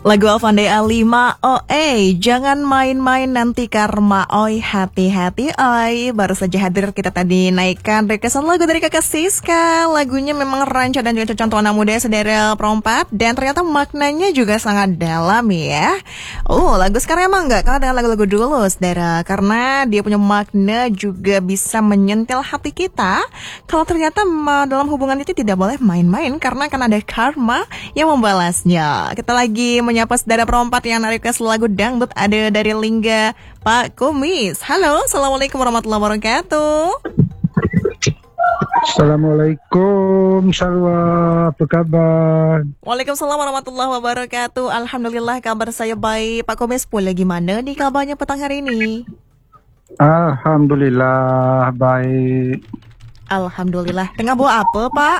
Lagu Avande A5, jangan main-main nanti karma, oi, hati-hati, oi. Baru saja hadir kita tadi naikkan requestan lagu dari Kakak Siska. Lagunya memang ranca dan juga cocok untuk anak muda saudara perempat. Dan ternyata maknanya juga sangat dalam ya. Lagu sekarang emang enggak kalah dengan lagu-lagu dulu saudara. Karena dia punya makna juga bisa menyentil hati kita. Kalau ternyata dalam hubungan itu tidak boleh main-main karena akan ada karma yang membalasnya. Kita lagi menyapa saudara perempat yang request lagu dangdut ada dari Lingga Pak Kumis. Halo, assalamualaikum warahmatullahi wabarakatuh. Assalamualaikum, Salwa, apa kabar? Waalaikumsalam warahmatullahi wabarakatuh. Alhamdulillah kabar saya baik. Pak Kumis pula gimana nih kabarnya petang hari ini? Alhamdulillah baik. Alhamdulillah. Tengah buat apa Pak?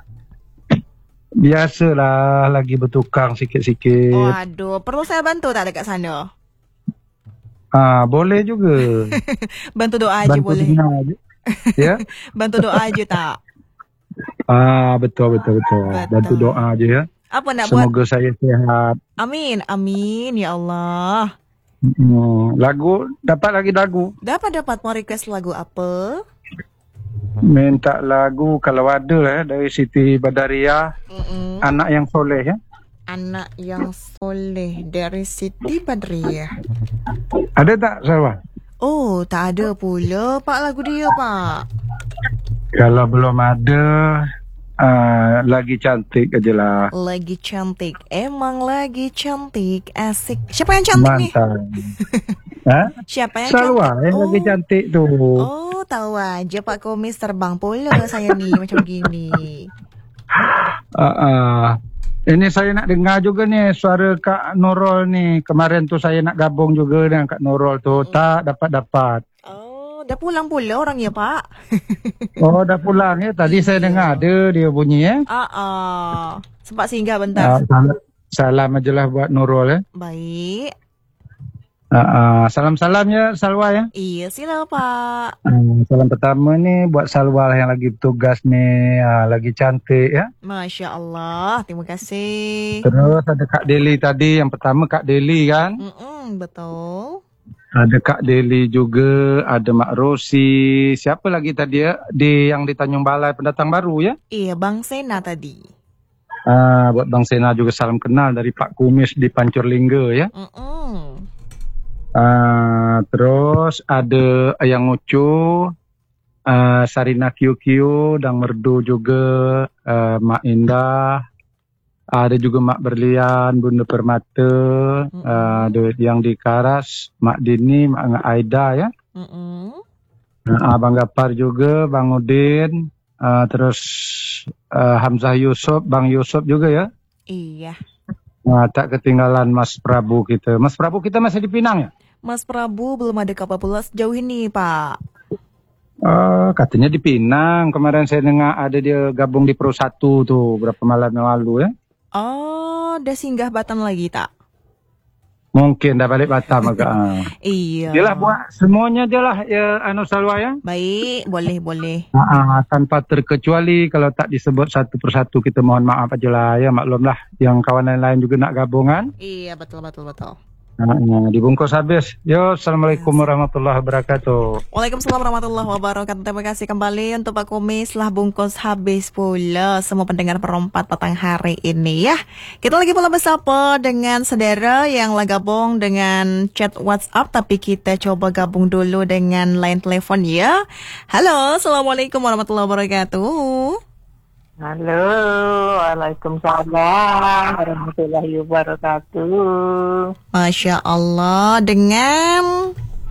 Biasalah, lagi bertukang sikit-sikit. Waduh, perlu saya bantu tak dekat sana? Boleh juga. Bantu doa aja Bantu boleh. aja. Ya? Bantu doa aja tak? Betul. Bantu doa aja ya. Apa nak buat? Semoga saya sehat. Amin, amin ya Allah. Lagu, dapat lagi lagu? Dapat mau request lagu apa? Minta lagu kalau ada dari Siti Badariah. Anak yang soleh ya. Anak yang soleh dari Siti Badriah. Ada tak, Salwa? Oh, tak ada pula Pak lagu dia Pak. Kalau belum ada, lagi cantik aja lah. Lagi cantik, emang lagi cantik, asik. Siapa yang cantik Mantap. nih? Siapa yang Salwa cantik? yang lagi cantik tuh. Oh, tahu aja Pak Kumis terbang pula saya nih macam gini. Ini saya nak dengar juga nih suara Kak Nurul nih. Kemarin tuh saya nak gabung juga dengan Kak Nurul tuh. Tak dapat. Oh, dah pulang pula orangnya Pak. Oh, dah pulang ya. Tadi saya dengar ada dia bunyi ya. Sempat singgah bentar. Salam aja lah buat Nurul ya. Baik. Salam-salam ya Salwa ya. Iya sila Pak. Salam pertama nih buat Salwa yang lagi bertugas nih. Lagi cantik ya. Masya Allah, terima kasih. Terus ada Kak Deli tadi. Yang pertama Kak Deli kan. Betul. Ada Kak Deli juga. Ada Mak Rosi. Siapa lagi tadi ya? Yang di Tanjung Balai pendatang baru ya. Iya, Bang Sena tadi. Buat Bang Sena juga salam kenal dari Pak Kumis di Pancur Lingga ya. Terus ada Ayang Ucu, Sarina QQ, Dang Merdu juga, Mak Indah, ada juga Mak Berlian, Bunda Permata, ada yang di Karas, Mak Dini, Mak Aida ya. Abang Gapar juga, Bang Udin, terus Hamzah Yusuf, Bang Yusuf juga ya. Iya. Tak ketinggalan Mas Prabu kita. Mas Prabu kita masih di Pinang ya? Mas Prabu belum ada kabar pula sejauh ini, Pak. Katanya di Pinang. Kemarin saya dengar ada dia gabung di Pro 1 tuh berapa malam yang lalu ya. Oh, udah singgah Batam lagi tak? Mungkin dah balik Batam agak. Iya. Yalah buat semuanya je lah ya Salwa ya. Baik, boleh. Tanpa terkecuali kalau tak disebut satu persatu kita mohon maaf aja lah ya, maklumlah yang kawan lain juga nak gabungan. Iya, betul. Dibungkus habis. Yo, assalamualaikum warahmatullahi wabarakatuh. Waalaikumsalam warahmatullahi wabarakatuh. Terima kasih kembali untuk Pak Kumis. Lah bungkus habis pula semua pendengar perempat petang hari ini ya. Kita lagi pula bersapa dengan saudara yang lagi gabung dengan chat WhatsApp, tapi kita coba gabung dulu dengan line telepon ya. Halo, assalamualaikum warahmatullahi wabarakatuh. Halo, waalaikumsalam warahmatullahi wabarakatuh. Masya Allah, dengan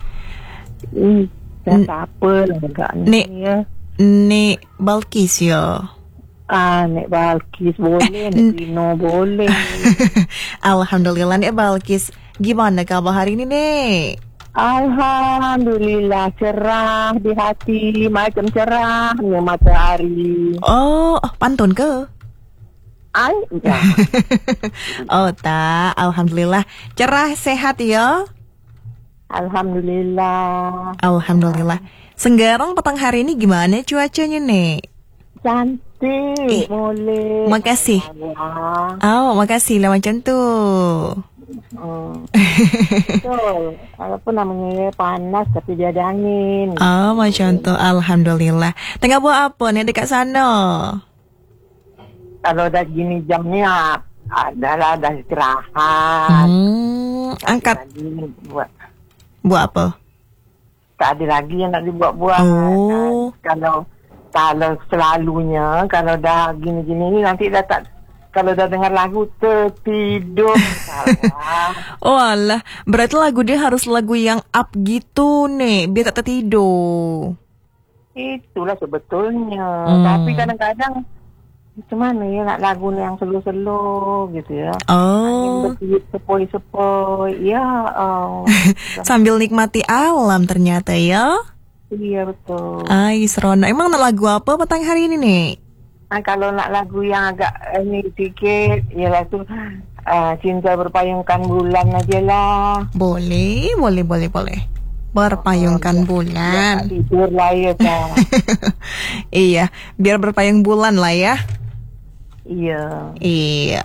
siapa lah agaknya ya? Nek Balkis ya. Nek Balkis boleh, Nek Pino boleh. Alhamdulillah Nek Balkis. Gimana kabar hari ini Nek? Alhamdulillah cerah di hati, macam cerahnya matahari. Oh, pantun ke? Enggak. Oh tak, alhamdulillah cerah sehat ya. Alhamdulillah. Senggarang petang hari ini gimana cuacanya Nek? Cantik. cantik. Boleh. Makasih. Wah. Oh, makasih lah macam tu. Betul. Apa namanya, panas tapi dia ada angin. Oh, macam tu. Alhamdulillah. Tengah buat apa ni dekat sana? Kalau dah gini jamnya, adalah dah istirahat. Angkat. Lagi Buat apa? tak ada lagi yang nak dibuat-buat. Oh. Kalau selalunya, kalau dah gini-gini ni nanti dah tak, kalau dah dengar lagu tertidur. Oh alah, berarti lagu dia harus lagu yang up gitu nih, biar tak tertidur. Itulah sebetulnya. Tapi kadang-kadang macam mana ya nak lagu yang slow-slow gitu ya. Oh. Bertiup sepoi-sepoi. Ya. Sambil nikmati alam ternyata ya. Iya betul. Ay, seronok. Emang nak lagu apa petang hari ini nih? Kalau nak lagu yang agak ini sikit, ialah tu Cinta Berpayungkan Bulan aja lah. Boleh. Berpayungkan bulan. Tidur lah ya kan. Iya, biar berpayung bulan lah ya. Iya.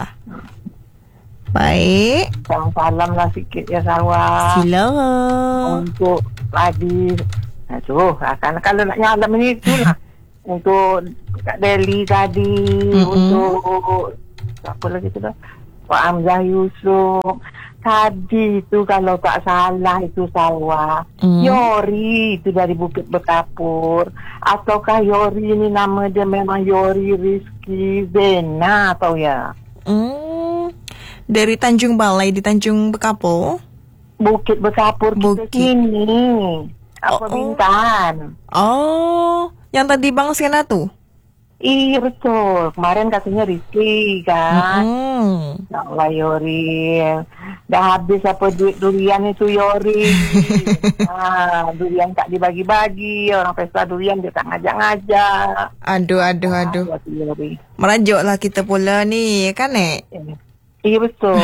Baik. Salam lah sikit ya Sarwa. Sila. Untuk tadi, kalau nak nyalam ini itulah. Untuk Kak Deli tadi, untuk apa lagi tu dah? Pak Hamzah Yusuf. Tadi itu kalau tak salah itu Salwa. Yori itu dari Bukit Bekapur. Ataukah Yori ini nama dia memang Yori Rizky Zena atau ya? Dari Tanjung Balai di Tanjung Bekapur. Bukit Bekapur kita sini. Apa Bintan. Oh, yang tadi Bang Siana tuh? Iya betul. Kemarin katanya Rizky kan. Ya Allah Yori. Dah habis apa duit durian itu Yori. Durian tak dibagi-bagi. Orang pesta durian dia tak ngajak-ngajak. Aduh. Merajuk lah kita pula ni, kan Iya betul.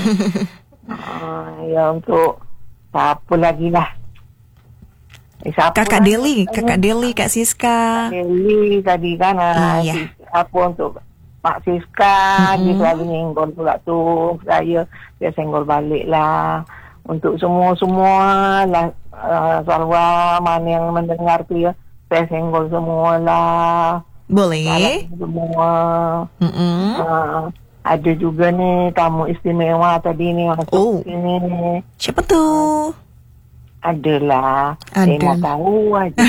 Ya untuk siapa lagi lah. Kakak Deli, Kak Siska. Deli tadi kan. Iya. Apa untuk Mak Siska, dia selalu nyenggol pula tu. Dia senggol balik lah. Untuk semua lah, Salwa, mana yang mendengar tu ya, saya senggol semua lah. Boleh. Semua. Ada juga nih tamu istimewa tadi nih masuk sini. Siapa tuh? Adalah. Saya nak tahu aja.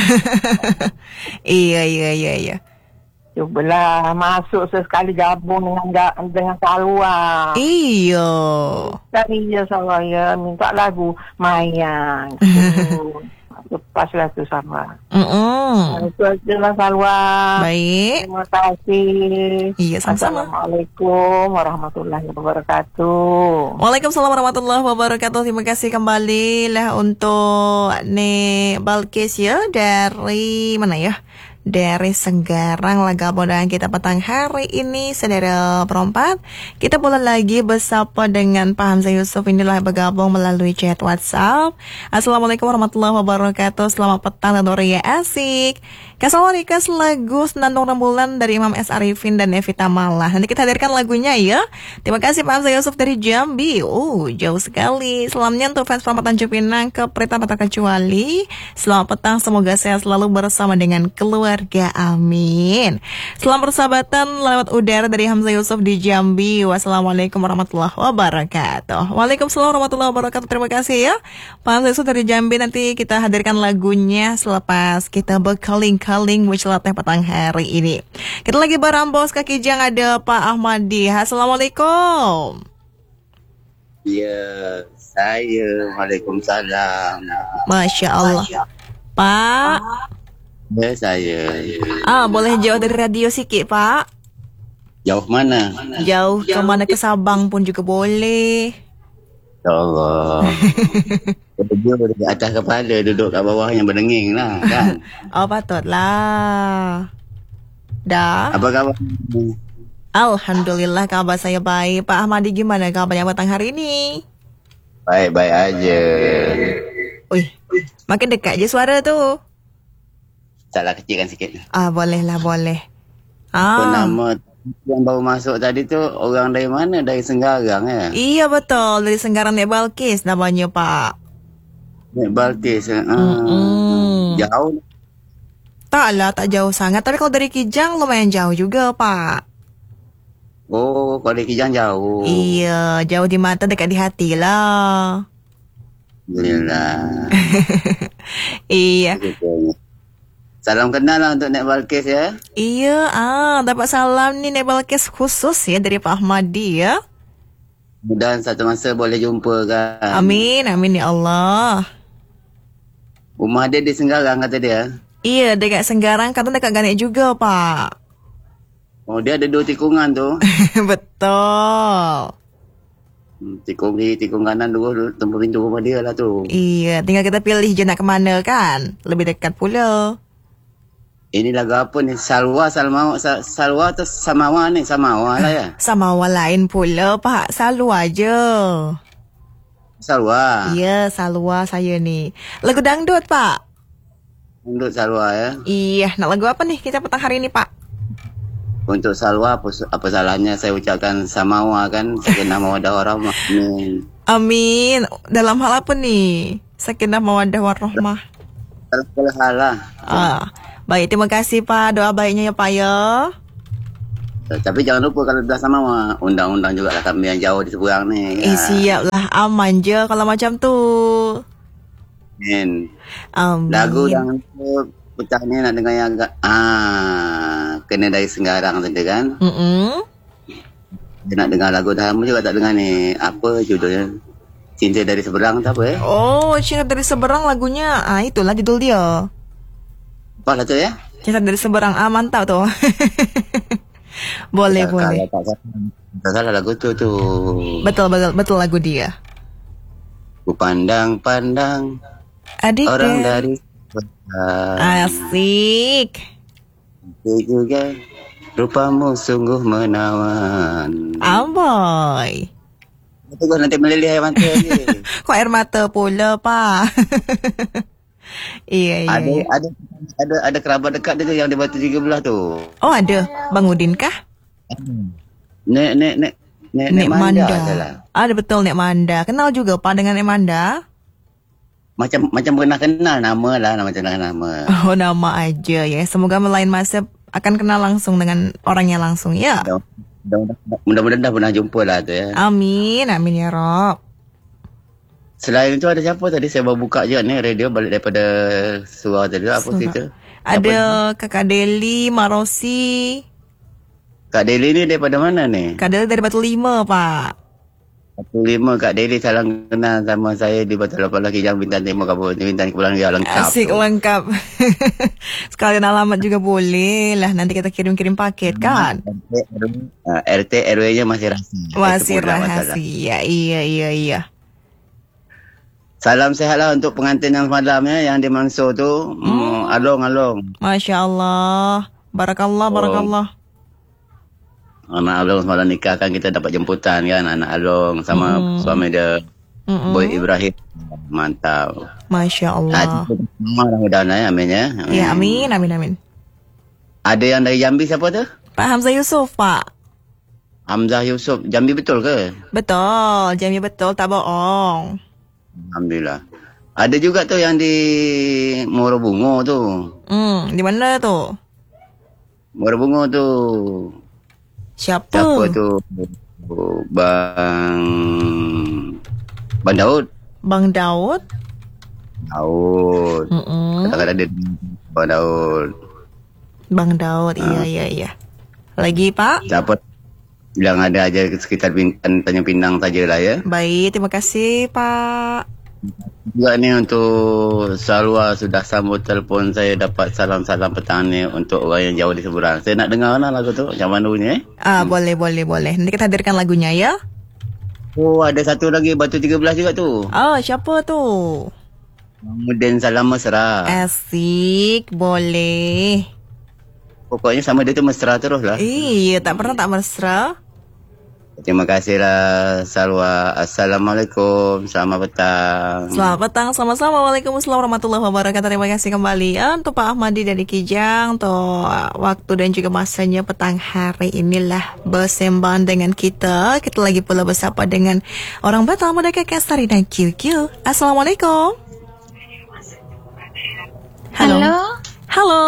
Iya. Cubalah masuk sesekali gabung dengan Salwa. Iya. Tadi ya Salwa ya minta lagu Mayang. Lepas lah tu Salwa. Itu aja lah Salwa. Baik. Terima kasih. Iya, sama-sama. Assalamualaikum warahmatullahi wabarakatuh. Waalaikumsalam warahmatullahi wabarakatuh. Terima kasih kembali lah untuk Balkis ya, dari mana ya? Dari Senggarang lah gabung dengan kita petang hari ini, saudara perempat. Kita pula lagi bersapa dengan Pak Hamzah Yusuf, inilah bergabung melalui chat WhatsApp. Assalamualaikum warahmatullahi wabarakatuh. Selamat petang dan Ria asik. Kasawarikas lagu Senandung Rembulan dari Imam S. Arifin dan Evita Mala. Nanti kita hadirkan lagunya ya. Terima kasih Pak Hamzah Yusuf dari Jambi. Jauh sekali. Salamnya untuk fans perempat Tanjung Pinang ke Prita Mata Kecuali. Selamat petang, semoga sehat selalu bersama dengan keluarga. Amin. Selamat persahabatan lewat udara dari Hamzah Yusuf di Jambi. Wassalamualaikum warahmatullahi wabarakatuh. Waalaikumsalam warahmatullahi wabarakatuh. Terima kasih ya Pak Hamzah Yusuf dari Jambi. Nanti kita hadirkan lagunya selepas kita berkeling-keling mencelatih petang hari ini. Kita lagi berambos ke Kijang, ada Pak Ahmadi. Assalamualaikum. Ya, saya. Waalaikumsalam. Masya Allah. Pak. Ya, saya. Boleh jauh dari radio sikit, Pak? Jauh mana? Jauh ke mana, ke Sabang pun juga boleh. Ya Allah. Duduk di atas kepala, duduk kat bawah yang berdenging lah, kan? Patutlah. Dah. Apa khabar? Alhamdulillah kabar saya baik. Pak Ahmadi gimana kabarnya petang hari ini? Baik-baik aja. Makin dekat je suara tu. Salah kecilkan sikit. Boleh lah, boleh. Apa Ah, nama yang baru masuk tadi tu orang dari mana? Dari Senggarang ya? iya betul. Dari Senggaran Nek Balkis namanya, Pak. Nek Balkis. Mm-mm. Jauh. Tak lah, tak jauh sangat. Tapi kalau dari Kijang lumayan jauh juga, Pak. Oh, kalau dari Kijang jauh. Iya, jauh di mata dekat di hati lah. Alhamdulillah. Iya. Salam kenal lah untuk Nek Balkis ya. Iya, dapat salam nih Nek Balkis khusus ya dari Pak Ahmadi ya. Mudah satu masa boleh jumpa kan. Amin, amin ya Allah. Rumah dia di Senggarang kata dia. Iya, dekat Senggarang, kata dekat Ganek juga, Pak. Oh, dia ada 2 tikungan tu. Betul. Tikung kiri, tikung kanan dua tempat pintu rumah dia lah tu. Iya, tinggal kita pilih je nak ke mana kan. Lebih dekat pula. Ini lagu apa ni? Salwa atau Samawa ni? Samawa lah ya. Sama orang lain pula, Pak. Selalu aja. Salwa. Iya, Salwa saya nih. Lagu dangdut, Pak. Untuk Salwa ya. Iya, nak lagu apa nih kita petang hari ini, Pak? Untuk Salwa apa salahnya saya ucapkan Samawa kan? Sakinah mawaddah warahmah. Amin. Amin. Dalam hal apa nih? Sakinah mawaddah warahmah. Kalau halah. Baik, terima kasih Pak. Doa baiknya ya Pak ya. Tapi jangan lupa kalau dah Samawa, undang-undang juga lah kami yang jauh di seberang ni. Siap lah. Aman je kalau macam tu. Amin. Amin. Lagu yang pecah ni nak dengar yang agak kena dari Senggarang tadi kan. Dia nak dengar lagu dah lama juga tak dengar ni. Apa judulnya? Cinta dari Seberang tak apa Oh, Cinta dari Seberang lagunya. Itulah judul dia. Apa lah tu ya? Cinta dari Seberang. Mantap tu. Boleh. Kalau tak salah lagu tu. Betul lagu dia. Ku pandang-pandang Adik orang dari Asik. juga rupamu sungguh menawan. Amboy. Itu kau nanti meleleh air mata je. Kok air mata pula, Pak? Iya. Ada kerabat dekat dia tu yang di Batu 13 tu. Oh, ada. Bang Udin kah? Nek Manda. salah. Ada betul Nek Manda. Kenal juga Pak dengan Nek Manda? Macam pernah kenal nama lah, macam kenal nama. Oh, nama aja ya. Semoga lain masa akan kenal langsung dengan orangnya langsung ya. Mudah-mudahan dah pernah jumpa lah tu ya. Amin ya Rob. Selain itu ada siapa tadi? Saya baru buka je ni radio balik daripada surau tadi. Apa cerita? Ada Kakak Deli, Mak Rosi. Kak Deli ni daripada mana ni? Kak Deli dari Batu 5, Pak. Batu 5 Kak Deli salam kenal sama saya di Batu 8 Kijang Bintang Timur Kabupaten Bintang Kepulauan Riau lengkap. Asik tu. lengkap. Sekalian alamat juga boleh lah. Nanti kita kirim-kirim paket kan. RT RW-nya masih rahasia. Masih Itu pun tak masalah. rahasia. Iya. Salam sehat lah untuk pengantin yang semalam ya, yang di Mansur tu. Along. Masya Allah. Barakallah. Anak Along semalam nikah kan, kita dapat jemputan kan. Anak Along sama suami dia, Boy Ibrahim. Mantap. Masya Allah. Mudah-mudahan ya, amin ya. Ya, amin. Ada yang dari Jambi siapa tu? Pak Hamzah Yusuf, Pak. Hamzah Yusuf. Jambi betul ke? Betul. Jamnya betul, tak bohong. Alhamdulillah. Ada juga tu yang di Muara Bungo tu. Di mana tu? Muara Bungo tu. Siapa tu? Bang Daud. Bang Daud. Kadang-kadang dia Bang Daud. Bang Daud, iya. Lagi, Pak? Siapa bilang ada aja sekitar Tanjung Pinang sajalah ya. Baik, terima kasih, Pak. Juga ni untuk Salwa sudah sambut telefon saya, dapat salam-salam petang ni untuk orang yang jauh di seberang. Saya nak dengar mana lagu tu? Macam mana bunyi Boleh. Nanti kita hadirkan lagunya ya. Oh, ada satu lagi Batu 13 juga tu. Oh, siapa tu? Mudin Salam Mesra. Asik, boleh. Pokoknya sama dia tu mesra terus lah. Iya, tak pernah tak mesra. Terima kasihlah Salwa. Assalamualaikum. Selamat petang. Selamat petang, sama-sama. Waalaikumsalam warahmatullahi wabarakatuh. Terima kasih kembali untuk Pak Ahmadi dari Kijang. Tuh, waktu dan juga masanya petang hari inilah bersembang dengan kita. Kita lagi pula bersapa dengan orang Batam, ada Kakak Sari dan QQ. Assalamualaikum. Halo. Halo.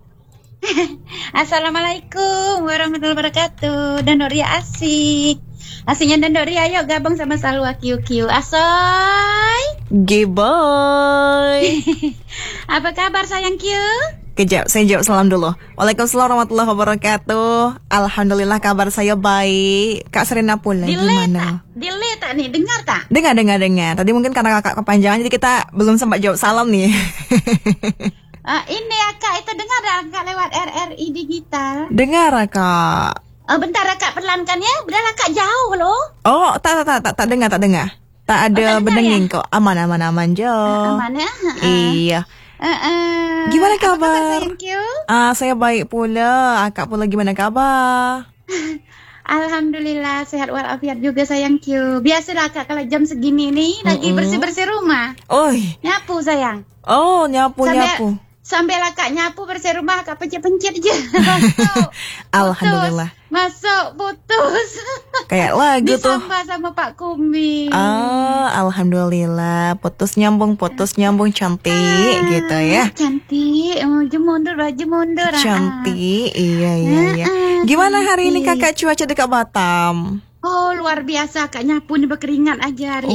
Assalamualaikum warahmatullahi wabarakatuh. Dandoria asik. Asiknya Dandoria, ayo gabung sama Salwa QQ. Asoy. Giboy. Apa kabar sayang Q? Kejap, saya jawab salam dulu. Waalaikumsalam warahmatullahi wabarakatuh. Alhamdulillah kabar saya baik. Kak Serena pula gimana? Delay tak nih, dengar tak? Dengar. Tadi mungkin karena kakak kepanjangan jadi kita belum sempat jawab salam nih. Ini Kak, itu dengar dah Kak lewat RRI Digital. Dengar Kak. Bentar Kak perlahankan ya, udah Kak jauh loh. Oh, tak dengar. Tak ada berdenging kok. Aman Jo. Aman ya? Iya. Gimana kabar? Apa kabar sayang Q? Saya baik pula. Akak pula gimana kabar? Alhamdulillah sehat walafiat juga sayang Q. Biasalah Kak kalau jam segini nih lagi bersih-bersih rumah. Oi. Nyapu sayang. Oh, nyapu. Sambil Kak nyapu bersih rumah Kak pencet-pencet je. Alhamdulillah. Masuk putus. Kayak lagu tuh. Disambah sama Pak Kumi. Alhamdulillah. Putus nyambung cantik gitu ya. Cantik. Maju mundur. Cantik. Iya. Gimana hari ini Kakak cuaca dekat Batam? Oh luar biasa Kak, nyapu nih berkeringat aja hari